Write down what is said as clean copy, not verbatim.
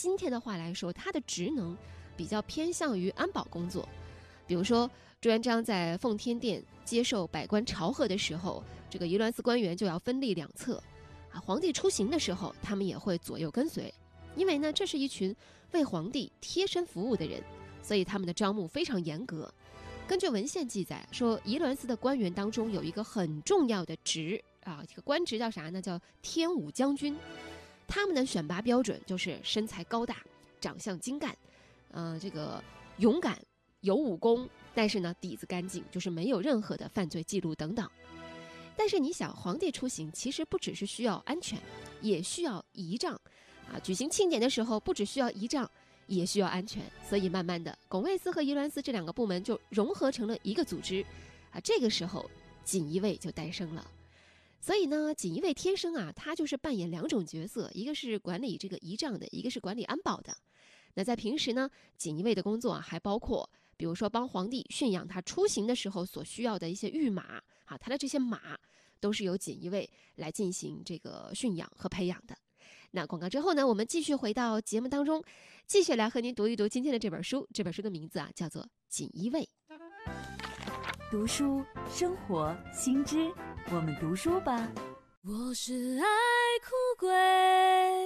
今天的话来说，他的职能比较偏向于安保工作。比如说朱元璋在奉天殿接受百官朝贺的时候，这个仪鸾司官员就要分立两侧皇帝出行的时候，他们也会左右跟随，因为呢，这是一群为皇帝贴身服务的人，所以他们的招募非常严格。根据文献记载说，仪鸾司的官员当中有一个很重要的职这个官职叫啥呢？叫天武将军。他们的选拔标准就是身材高大，长相精干，这个勇敢，有武功，但是呢底子干净，就是没有任何的犯罪记录等等。但是你想，皇帝出行其实不只是需要安全，也需要仪仗举行庆典的时候不只需要仪仗，也需要安全。所以慢慢的，拱卫司和仪鸾司这两个部门就融合成了一个组织这个时候锦衣卫就诞生了。所以呢，锦衣卫天生他就是扮演两种角色，一个是管理这个仪仗的，一个是管理安保的。那在平时呢，锦衣卫的工作还包括比如说帮皇帝驯养他出行的时候所需要的一些御马他的这些马都是由锦衣卫来进行这个驯养和培养的。那广告之后呢，我们继续回到节目当中，继续来和您读一读今天的这本书。这本书的名字叫做《锦衣卫》。 读书生活新知，我们读书吧。 我是爱哭鬼。